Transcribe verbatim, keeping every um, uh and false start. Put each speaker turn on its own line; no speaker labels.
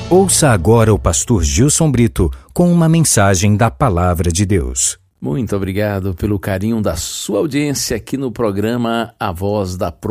Ouça agora o pastor Gilson Brito com uma mensagem da Palavra de Deus.
Muito obrigado pelo carinho da sua audiência aqui no programa A Voz da